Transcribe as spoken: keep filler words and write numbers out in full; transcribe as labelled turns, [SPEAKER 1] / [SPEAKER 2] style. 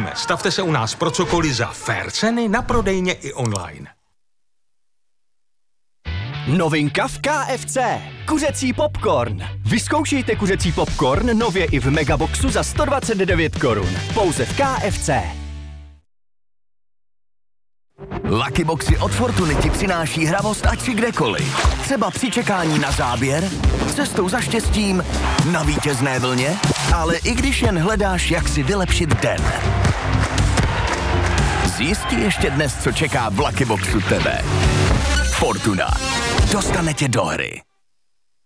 [SPEAKER 1] Děkujeme. Stavte se u nás pro cokoliv za fair ceny na prodejně i online.
[SPEAKER 2] Novinka v K F C. Kuřecí popcorn. Vyzkoušejte kuřecí popcorn nově i v Megaboxu za sto dvacet devět korun. Pouze v K F C.
[SPEAKER 3] Lucky Boxy od Fortuny ti přináší hravost ať si kdekoliv. Třeba při čekání na záběr, cestou za štěstím, na vítězné vlně, ale i když jen hledáš, jak si vylepšit den. Zjistí ještě dnes, co čeká v Lucky Boxu tebe. Fortuna. Dostane tě do hry.